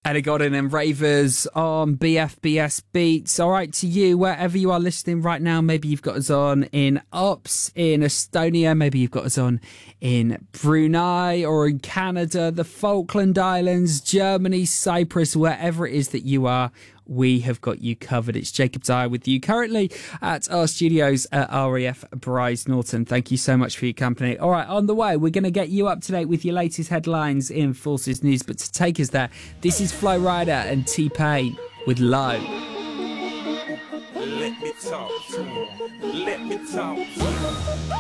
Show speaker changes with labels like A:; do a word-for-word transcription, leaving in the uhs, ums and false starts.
A: Ellie Goulding and Ravers on B F B S Beats. All right, to you, wherever you are listening right now, maybe you've got us on in Ops, in Estonia, maybe you've got us on in Brunei or in Canada, the Falkland Islands, Germany, Cyprus, wherever it is that you are, we have got you covered. It's Jacob Dyer with you currently at our studios at R A F Bryce Norton. Thank you so much for your company. All right, on the way, we're going to get you up to date with your latest headlines in Forces News. But to take us there, this is Flo Rida and T-Pain with Low.
B: Let me talk to him. Let me talk to him.